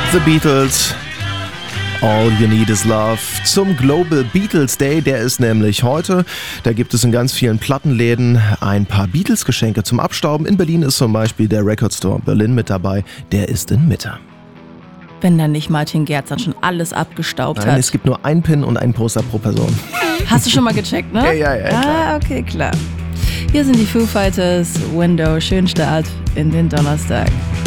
The Beatles. All You Need Is Love zum Global Beatles Day, der ist nämlich heute. Da gibt es in ganz vielen Plattenläden ein paar Beatles-Geschenke zum Abstauben. In Berlin ist zum Beispiel der Record Store Berlin mit dabei, der ist in Mitte. Wenn dann nicht Martin Gerz dann schon alles abgestaubt Nein, hat. es gibt nur einen Pin und einen Poster pro Person. Hast du schon mal gecheckt, ne? Ja, klar. Okay, klar. Hier sind die Foo Fighters, Window, schönen Start in den Donnerstag.